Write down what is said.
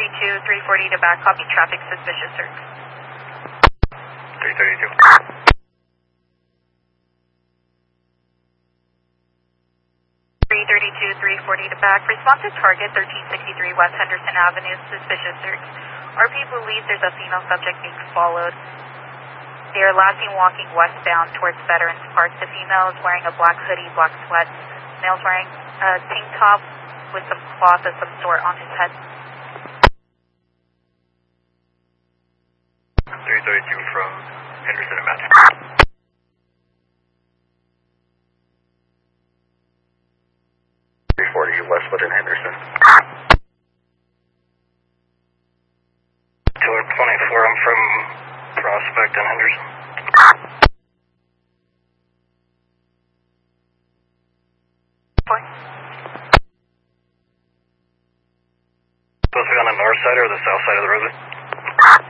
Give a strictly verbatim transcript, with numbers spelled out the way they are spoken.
thirty-two, three forty to back, copy traffic, suspicious search. three thirty-two. three thirty-two, three forty to back, respond to target thirteen sixty-three West Henderson Avenue, suspicious search. R P believes there's a female subject being followed. They are last seen walking westbound towards Veterans Park. The female is wearing a black hoodie, black sweats. The male's wearing a tank top with some cloth of some sort on his head. three thirty-two from Henderson and Matthew. three forty Westwood and Henderson. two twenty-four, I'm from Prospect and Henderson. Point. Supposed to be on the north side or the south side of the road?